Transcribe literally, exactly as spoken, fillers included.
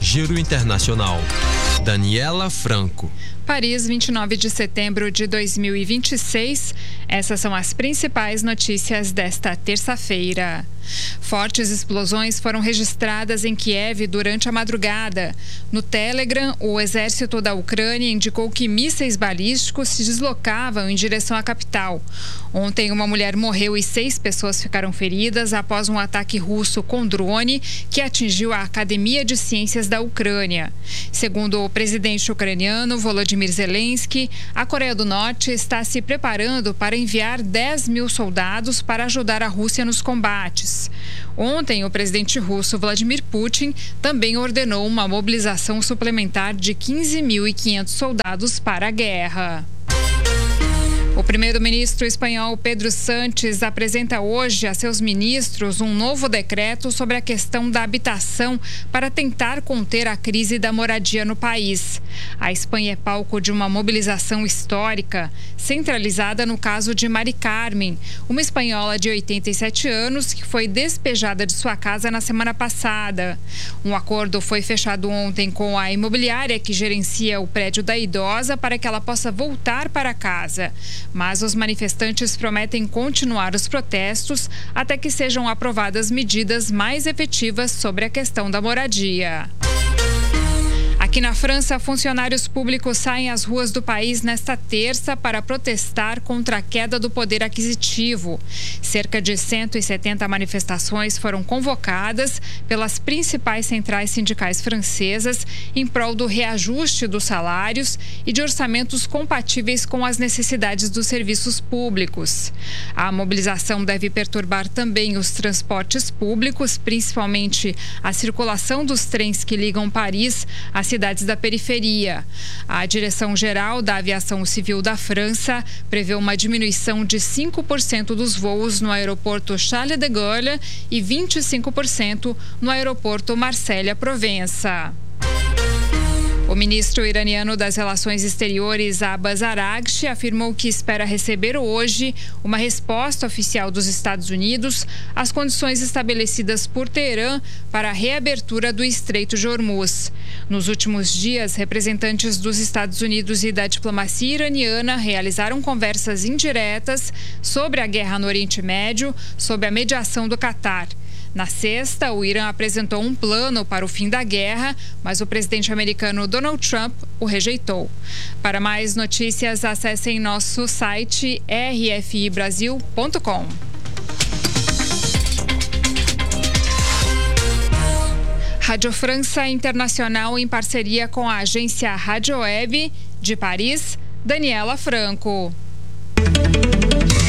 Giro Internacional. Daniela Franco. Paris, vinte e nove de setembro de dois mil e vinte e seis. Essas são as principais notícias desta terça-feira. Fortes explosões foram registradas em Kiev durante a madrugada. No Telegram, o exército da Ucrânia indicou que mísseis balísticos se deslocavam em direção à capital. Ontem, uma mulher morreu e seis pessoas ficaram feridas após um ataque russo com drone que atingiu a Academia de Ciências da Ucrânia. Segundo o presidente ucraniano Volodymyr Zelensky, a Coreia do Norte está se preparando para enviar dez mil soldados para ajudar a Rússia nos combates. Ontem, o presidente russo Vladimir Putin também ordenou uma mobilização suplementar de quinze mil e quinhentos soldados para a guerra. O primeiro-ministro espanhol Pedro Sánchez apresenta hoje a seus ministros um novo decreto sobre a questão da habitação para tentar conter a crise da moradia no país. A Espanha é palco de uma mobilização histórica, centralizada no caso de Mari Carmen, uma espanhola de oitenta e sete anos que foi despejada de sua casa na semana passada. Um acordo foi fechado ontem com a imobiliária que gerencia o prédio da idosa para que ela possa voltar para casa. Mas os manifestantes prometem continuar os protestos até que sejam aprovadas medidas mais efetivas sobre a questão da moradia. Aqui na França, funcionários públicos saem às ruas do país nesta terça para protestar contra a queda do poder aquisitivo. Cerca de cento e setenta manifestações foram convocadas pelas principais centrais sindicais francesas em prol do reajuste dos salários e de orçamentos compatíveis com as necessidades dos serviços públicos. A mobilização deve perturbar também os transportes públicos, principalmente a circulação dos trens que ligam Paris à cidade cidades da periferia. A Direção-Geral da Aviação Civil da França prevê uma diminuição de cinco por cento dos voos no aeroporto Charles de Gaulle e vinte e cinco por cento no aeroporto Marselha-Provença. O ministro iraniano das Relações Exteriores, Abbas Araghchi, afirmou que espera receber hoje uma resposta oficial dos Estados Unidos às condições estabelecidas por Teherã para a reabertura do Estreito de Hormuz. Nos últimos dias, representantes dos Estados Unidos e da diplomacia iraniana realizaram conversas indiretas sobre a guerra no Oriente Médio, sob a mediação do Catar. Na sexta, o Irã apresentou um plano para o fim da guerra, mas o presidente americano Donald Trump o rejeitou. Para mais notícias, acessem nosso site r f i brasil ponto com. Rádio França Internacional em parceria com a agência Rádio Web de Paris, Daniela Franco.